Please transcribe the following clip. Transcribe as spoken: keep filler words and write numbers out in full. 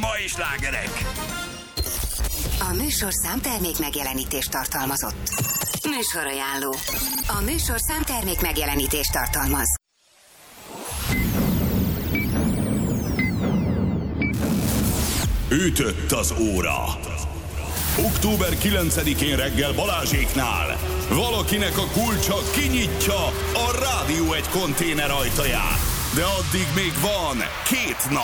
mai slágerek. A műsor számtermék megjelenítést tartalmazott. Műsorajánló. A műsor számtermék megjelenítést tartalmaz. Ütött az óra. október kilencedikén reggel Balázséknál valakinek a kulcsa kinyitja a Rádió egy konténer ajtaját. De addig még van két nap.